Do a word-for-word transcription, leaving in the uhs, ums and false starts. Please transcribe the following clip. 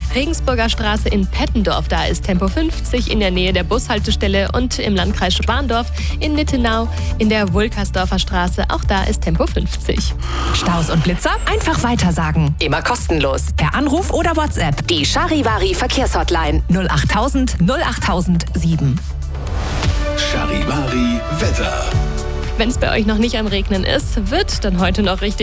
Regensburger Straße in Pettendorf, da ist Tempo fünfzig in der Nähe der Bushaltestelle und im Landkreis Schwandorf in Nittenau in der Wulkersdorfer Straße, auch da ist Tempo fünfzig. Staus und Blitzer einfach weitersagen. Immer kostenlos. Per Anruf oder WhatsApp. Die Charivari Verkehrshotline null achttausend null achttausend sieben. Charivari Wetter. Wenn es bei euch noch nicht am Regnen ist, wird dann heute noch richtig